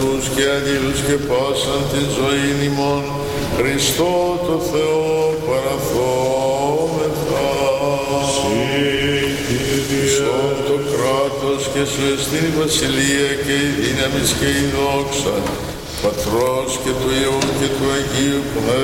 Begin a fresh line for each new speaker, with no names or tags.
αδελφούς και αγγέλους και πάσαν την ζωήν ημών, Χριστό το Θεό παραθόμεθα. Στον το κράτος και σου εστίν η βασιλεία και η δύναμις και η δόξα, Πατρός και του Υιού και του Αγίου Πνεύματος,